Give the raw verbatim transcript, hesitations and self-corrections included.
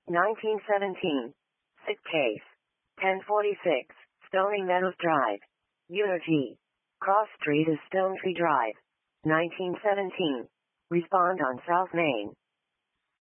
nineteen seventeen. Sick case. ten forty-six. Stony Meadows Drive. Eulogy. Cross Street is Stone Tree Drive. nineteen seventeen. Respond on South Main.